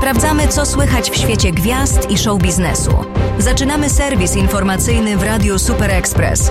Sprawdzamy, co słychać w świecie gwiazd i show biznesu. Zaczynamy serwis informacyjny w Radiu Super Express.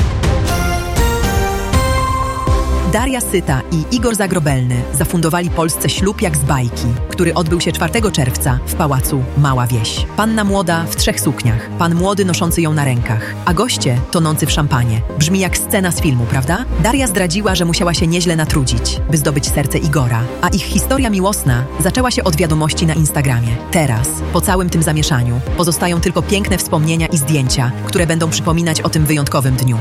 Daria Syta i Igor Zagrobelny zafundowali Polsce ślub jak z bajki, który odbył się 4 czerwca w pałacu Mała Wieś. Panna młoda w 3 sukniach, pan młody noszący ją na rękach, a goście tonący w szampanie. Brzmi jak scena z filmu, prawda? Daria zdradziła, że musiała się nieźle natrudzić, by zdobyć serce Igora, a ich historia miłosna zaczęła się od wiadomości na Instagramie. Teraz, po całym tym zamieszaniu, pozostają tylko piękne wspomnienia i zdjęcia, które będą przypominać o tym wyjątkowym dniu.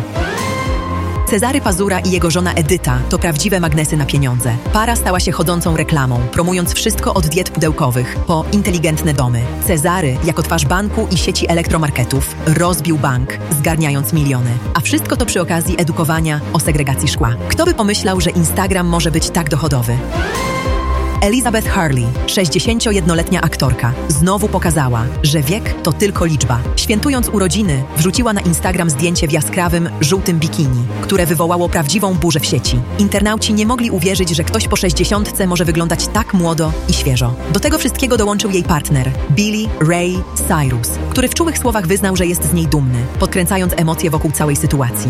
Cezary Pazura i jego żona Edyta to prawdziwe magnesy na pieniądze. Para stała się chodzącą reklamą, promując wszystko od diet pudełkowych po inteligentne domy. Cezary, jako twarz banku i sieci elektromarketów, rozbił bank, zgarniając miliony. A wszystko to przy okazji edukowania o segregacji szkła. Kto by pomyślał, że Instagram może być tak dochodowy? Elizabeth Hurley, 61-letnia aktorka, znowu pokazała, że wiek to tylko liczba. Świętując urodziny, wrzuciła na Instagram zdjęcie w jaskrawym, żółtym bikini, które wywołało prawdziwą burzę w sieci. Internauci nie mogli uwierzyć, że ktoś po 60 może wyglądać tak młodo i świeżo. Do tego wszystkiego dołączył jej partner, Billy Ray Cyrus, który w czułych słowach wyznał, że jest z niej dumny, podkręcając emocje wokół całej sytuacji.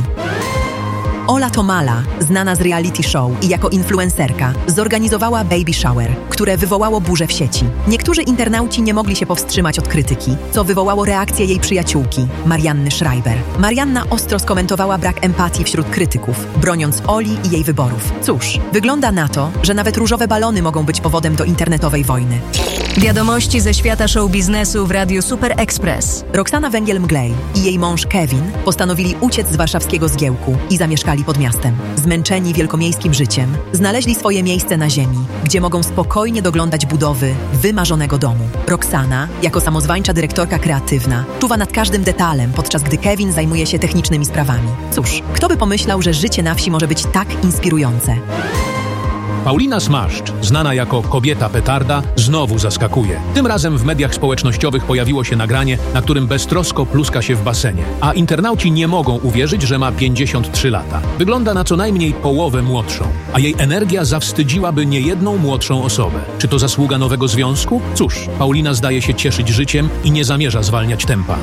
Ola Tomala, znana z reality show i jako influencerka, zorganizowała baby shower, które wywołało burzę w sieci. Niektórzy internauci nie mogli się powstrzymać od krytyki, co wywołało reakcję jej przyjaciółki, Marianny Schreiber. Marianna ostro skomentowała brak empatii wśród krytyków, broniąc Oli i jej wyborów. Cóż, wygląda na to, że nawet różowe balony mogą być powodem do internetowej wojny. Wiadomości ze świata show biznesu w Radiu Super Express. Roxana Węgiel-Mglej i jej mąż Kevin postanowili uciec z warszawskiego Zgiełku i zamieszkali pod miastem. Zmęczeni wielkomiejskim życiem, znaleźli swoje miejsce na ziemi, gdzie mogą spokojnie doglądać budowy wymarzonego domu. Roxana, jako samozwańcza dyrektorka kreatywna, czuwa nad każdym detalem, podczas gdy Kevin zajmuje się technicznymi sprawami. Cóż, kto by pomyślał, że życie na wsi może być tak inspirujące? Paulina Smaszcz, znana jako kobieta petarda, znowu zaskakuje. Tym razem w mediach społecznościowych pojawiło się nagranie, na którym beztrosko pluska się w basenie. A internauci nie mogą uwierzyć, że ma 53 lata. Wygląda na co najmniej połowę młodszą, a jej energia zawstydziłaby niejedną młodszą osobę. Czy to zasługa nowego związku? Cóż, Paulina zdaje się cieszyć życiem i nie zamierza zwalniać tempa.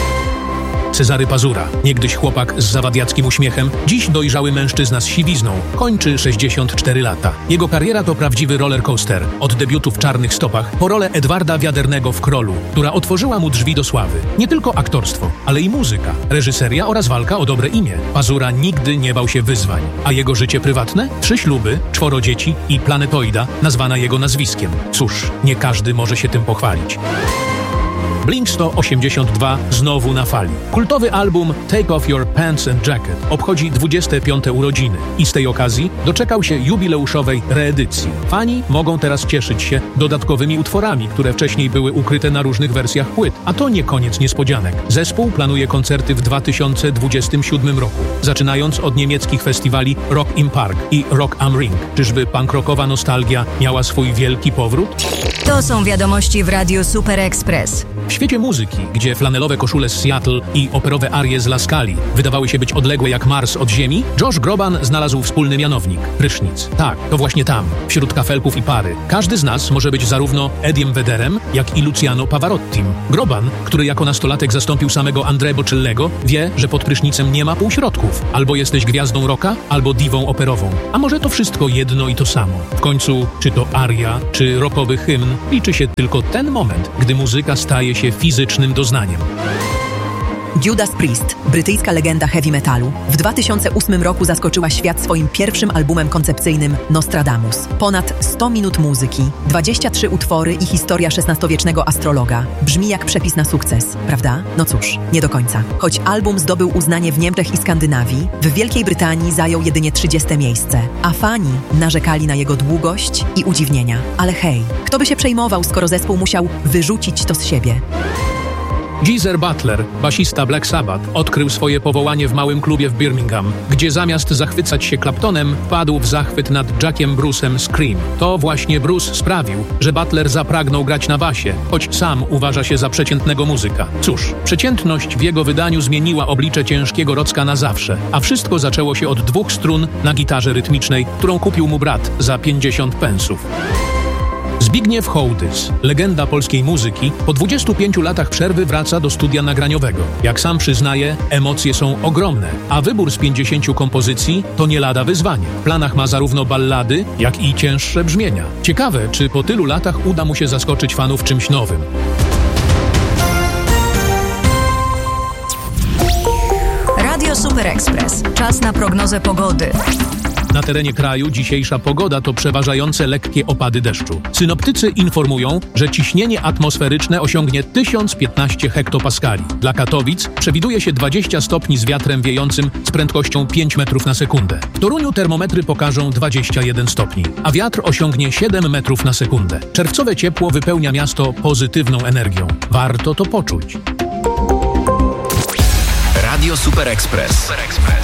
Cezary Pazura, niegdyś chłopak z zawadiackim uśmiechem, dziś dojrzały mężczyzna z siwizną, kończy 64 lata. Jego kariera to prawdziwy rollercoaster, od debiutu w Czarnych stopach po rolę Edwarda Wiadernego w Krolu, która otworzyła mu drzwi do sławy. Nie tylko aktorstwo, ale i muzyka, reżyseria oraz walka o dobre imię. Pazura nigdy nie bał się wyzwań. A jego życie prywatne? 3 śluby, 4 dzieci i planetoida, nazwana jego nazwiskiem. Cóż, nie każdy może się tym pochwalić. Blink-182 znowu na fali. Kultowy album Take Off Your Pants and Jacket obchodzi 25. urodziny i z tej okazji doczekał się jubileuszowej reedycji. Fani mogą teraz cieszyć się dodatkowymi utworami, które wcześniej były ukryte na różnych wersjach płyt. A to nie koniec niespodzianek. Zespół planuje koncerty w 2027 roku, zaczynając od niemieckich festiwali Rock im Park i Rock am Ring. Czyżby punk rockowa nostalgia miała swój wielki powrót? To są wiadomości w Radiu Super Express. W świecie muzyki, gdzie flanelowe koszule z Seattle i operowe arie z La Scali wydawały się być odległe jak Mars od Ziemi, Josh Groban znalazł wspólny mianownik – prysznic. Tak, to właśnie tam, wśród kafelków i pary. Każdy z nas może być zarówno Ediem Vedderem, jak i Luciano Pavarottim. Groban, który jako nastolatek zastąpił samego André Bocelliego, wie, że pod prysznicem nie ma półśrodków. Albo jesteś gwiazdą rocka, albo diwą operową. A może to wszystko jedno i to samo. W końcu, czy to aria, czy rockowy hymn, liczy się tylko ten moment, gdy muzyka staje się fizycznym doznaniem. Judas Priest, brytyjska legenda heavy metalu, w 2008 roku zaskoczyła świat swoim pierwszym albumem koncepcyjnym Nostradamus. Ponad 100 minut muzyki, 23 utwory i historia XVI-wiecznego astrologa. Brzmi jak przepis na sukces, prawda? No cóż, nie do końca. Choć album zdobył uznanie w Niemczech i Skandynawii, w Wielkiej Brytanii zajął jedynie 30. miejsce, a fani narzekali na jego długość i udziwnienia. Ale hej, kto by się przejmował, skoro zespół musiał wyrzucić to z siebie? Geezer Butler, basista Black Sabbath, odkrył swoje powołanie w małym klubie w Birmingham, gdzie zamiast zachwycać się Claptonem, wpadł w zachwyt nad Jackiem Bruce'em Scream. To właśnie Bruce sprawił, że Butler zapragnął grać na basie, choć sam uważa się za przeciętnego muzyka. Cóż, przeciętność w jego wydaniu zmieniła oblicze ciężkiego rocka na zawsze, a wszystko zaczęło się od 2 strun na gitarze rytmicznej, którą kupił mu brat za 50 pensów. Zbigniew Hołdys, legenda polskiej muzyki, po 25 latach przerwy wraca do studia nagraniowego. Jak sam przyznaje, emocje są ogromne, a wybór z 50 kompozycji to nie lada wyzwanie. W planach ma zarówno ballady, jak i cięższe brzmienia. Ciekawe, czy po tylu latach uda mu się zaskoczyć fanów czymś nowym. Radio Super Express. Czas na prognozę pogody. Na terenie kraju dzisiejsza pogoda to przeważające lekkie opady deszczu. Synoptycy informują, że ciśnienie atmosferyczne osiągnie 1015 hektopaskali. Dla Katowic przewiduje się 20 stopni z wiatrem wiejącym z prędkością 5 metrów na sekundę. W Toruniu termometry pokażą 21 stopni, a wiatr osiągnie 7 metrów na sekundę. Czerwcowe ciepło wypełnia miasto pozytywną energią. Warto to poczuć. Radio Super Express.